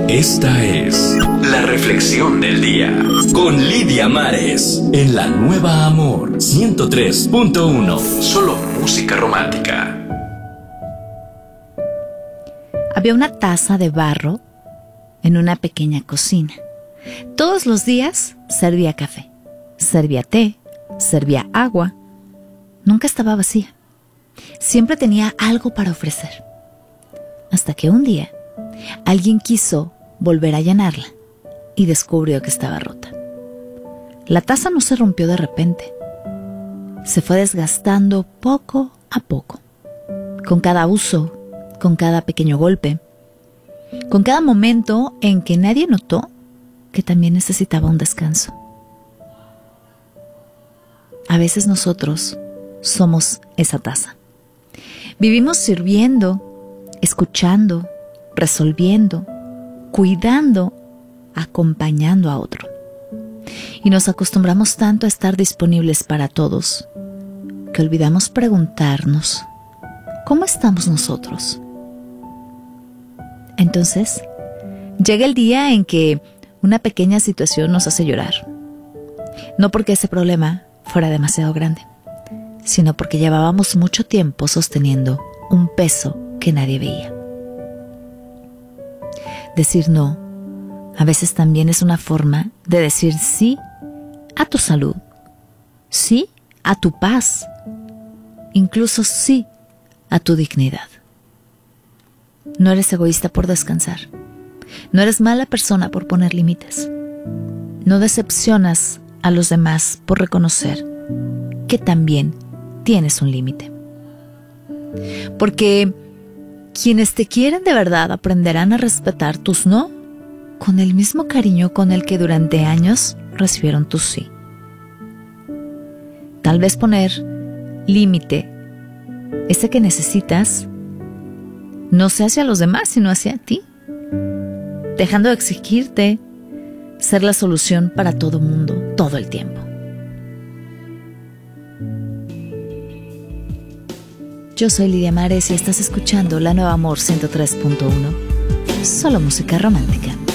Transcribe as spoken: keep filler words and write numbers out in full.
Esta es la reflexión del día con Lidia Mares en la Nueva Amor ciento tres punto uno. Solo música romántica. Había una taza de barro en una pequeña cocina. Todos los días servía café, servía té, servía agua. Nunca estaba vacía. Siempre tenía algo para ofrecer. Hasta que un día alguien quiso volver a llenarla y descubrió que estaba rota. La taza no se rompió de repente. Se fue desgastando poco a poco, con cada uso, con cada pequeño golpe, con cada momento en que nadie notó que también necesitaba un descanso. A veces nosotros somos esa taza. Vivimos sirviendo, escuchando, resolviendo, cuidando, acompañando a otro. Y nos acostumbramos tanto a estar disponibles para todos que olvidamos preguntarnos, ¿cómo estamos nosotros? Entonces, llega el día en que una pequeña situación nos hace llorar. No porque ese problema fuera demasiado grande, sino porque llevábamos mucho tiempo sosteniendo un peso que nadie veía. Decir no a veces también es una forma de decir sí a tu salud, sí a tu paz, incluso sí a tu dignidad. No eres egoísta por descansar. No eres mala persona por poner límites. No decepcionas a los demás por reconocer que también tienes un límite. Porque quienes te quieren de verdad aprenderán a respetar tus no con el mismo cariño con el que durante años recibieron tus sí. Tal vez poner límite, ese que necesitas, no sea hacia los demás, sino hacia ti, dejando de exigirte ser la solución para todo mundo, todo el tiempo. Yo soy Lidia Mares y estás escuchando La Nueva Amor ciento tres punto uno. Solo música romántica.